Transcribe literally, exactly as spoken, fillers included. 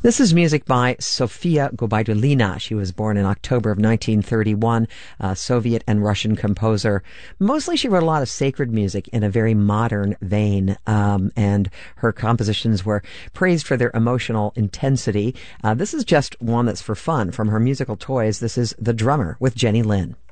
This is music by Sofia Gubaidulina. She was born in October of nineteen thirty-one, a Soviet and Russian composer. Mostly she wrote a lot of sacred music in a very modern vein, um, and her compositions were praised for their emotional intensity. Uh, this is just one that's for fun. From her musical toys, this is The Drummer with Jenny Lin.